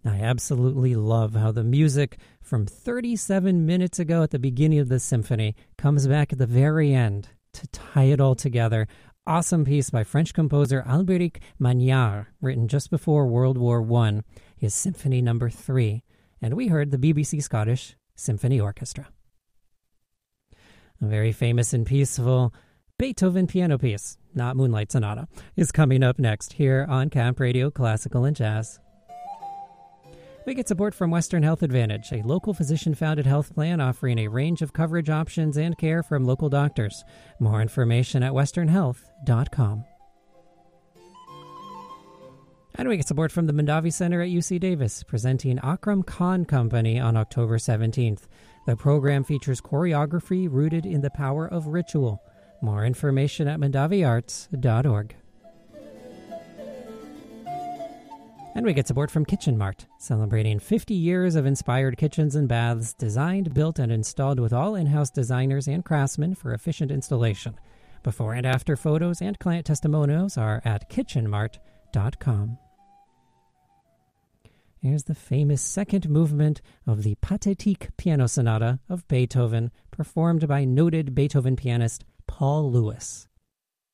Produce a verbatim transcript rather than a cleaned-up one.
I absolutely love how the music from thirty-seven minutes ago at the beginning of the symphony comes back at the very end to tie it all together. Awesome piece by French composer Albéric Magnard, written just before World War One, his Symphony Number Three, and we heard the B B C Scottish Symphony Orchestra. A very famous and peaceful Beethoven piano piece, not Moonlight Sonata, is coming up next here on Camp Radio Classical and Jazz. We get support from Western Health Advantage, a local physician-founded health plan offering a range of coverage options and care from local doctors. More information at western health dot com. And we get support from the Mandavi Center at U C Davis, presenting Akram Khan Company on October seventeenth. The program features choreography rooted in the power of ritual. More information at mandavi arts dot org. And we get support from Kitchen Mart, celebrating fifty years of inspired kitchens and baths, designed, built, and installed with all in-house designers and craftsmen for efficient installation. Before and after photos and client testimonials are at kitchen mart dot com. Here's the famous second movement of the Pathétique Piano Sonata of Beethoven, performed by noted Beethoven pianist Paul Lewis.